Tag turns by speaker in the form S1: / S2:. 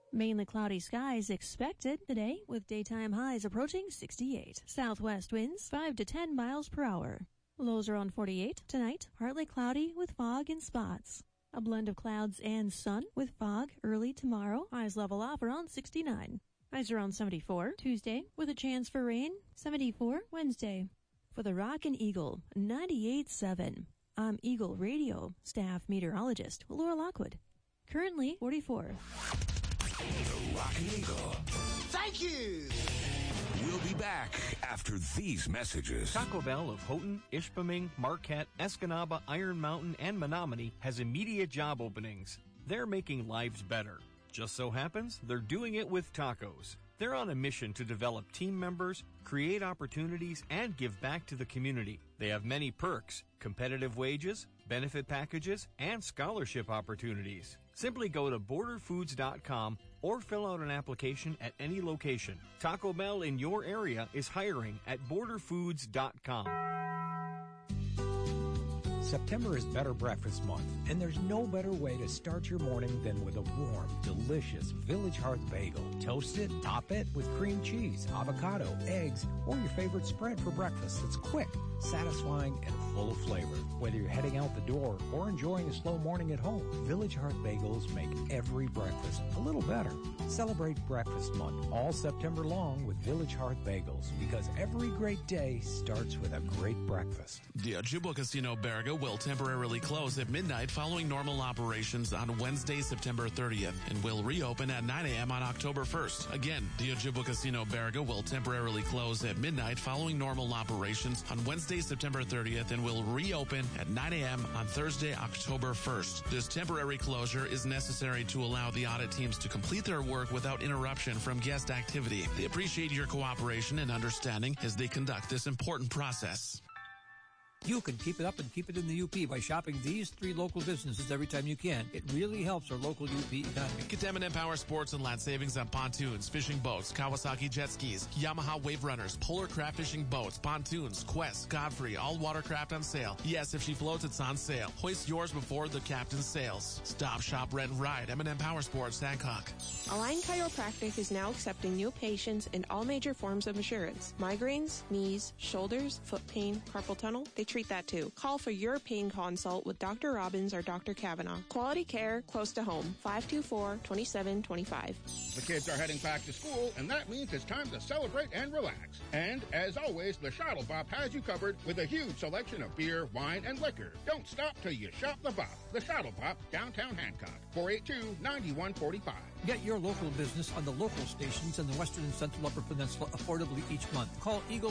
S1: Mainly cloudy skies expected today with daytime highs approaching 68. Southwest winds 5 to 10 miles per hour. Lows around 48. Tonight, partly cloudy with fog in spots. A blend of clouds and sun with fog early tomorrow. Highs level off around 69. Highs around 74. Tuesday with a chance for rain. 74 Wednesday. For the Rockin' Eagle, 98.7. I'm Eagle Radio staff meteorologist Laura Lockwood. Currently 44.
S2: The Rockin' Eagle.
S3: Thank you!
S2: We'll be back after these messages.
S4: Taco Bell of Houghton, Ishpeming, Marquette, Escanaba, Iron Mountain, and Menominee has immediate job openings. They're making lives better. Just so happens they're doing it with tacos. They're on a mission to develop team members, create opportunities, and give back to the community. They have many perks, competitive wages, benefit packages, and scholarship opportunities. Simply go to borderfoods.com or fill out an application at any location. Taco Bell in your area is hiring at borderfoods.com.
S5: September is Better Breakfast Month, and there's no better way to start your morning than with a warm, delicious Village Hearth bagel. Toast it, top it with cream cheese, avocado, eggs, or your favorite spread for breakfast. It's quick, satisfying, and full of flavor. Whether you're heading out the door or enjoying a slow morning at home, Village Hearth bagels make every breakfast a little better. Celebrate Breakfast Month all September long with Village Hearth bagels, because every great day starts with a great breakfast.
S6: The Ojibwa Casino Baraga will temporarily close at midnight following normal operations on Wednesday, September 30th, and will reopen at 9 a.m. on October 1st. Again, the Ojibwa Casino Baraga will temporarily close at midnight following normal operations on Wednesday, September 30th, and will reopen at 9 a.m. on Thursday, October 1st. This temporary closure is necessary to allow the audit teams to complete their work without interruption from guest activity. They appreciate your cooperation and understanding as they conduct this important process.
S7: You can keep it up and keep it in the UP by shopping these 3 local businesses every time you can. It really helps our local UP economy.
S6: Get M&M Power Sports and Land Savings on pontoons, fishing boats, Kawasaki jet skis, Yamaha Wave Runners, Polar Craft Fishing boats, pontoons, Quest, Godfrey, all watercraft on sale. Yes, if she floats, it's on sale. Hoist yours before the captain sails. Stop, shop, rent, and ride. M&M Power Sports, Hancock.
S8: Align Chiropractic is now accepting new patients in all major forms of insurance. Migraines, knees, shoulders, foot pain, carpal tunnel, they treat that too. Call for your pain consult with Dr. Robbins or Dr. Kavanaugh. Quality care close to home. 524-2725.
S9: The kids are heading back to school, and that means it's time to celebrate and relax. And as always, the Shuttle Bop has you covered with a huge selection of beer, wine, and liquor. Don't stop till you shop the Bop. The Shuttle Bop, downtown Hancock. 482-9145.
S7: Get your local business on the local stations in the Western and Central Upper Peninsula affordably each month. Call Eagle